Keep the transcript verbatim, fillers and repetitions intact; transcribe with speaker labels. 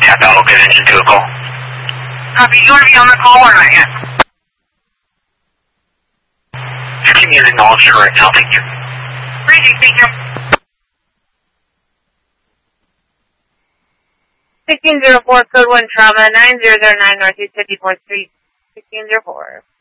Speaker 1: tap out, I'll get engine to a call.
Speaker 2: Copy. You want to be on the call or not yet?
Speaker 1: fifteen is acknowledged right now, thank you.
Speaker 2: Crazy, thank you. sixteen zero four, code one trauma, nine zero zero nine Northeast fifty-fourth Street, sixteen zero four.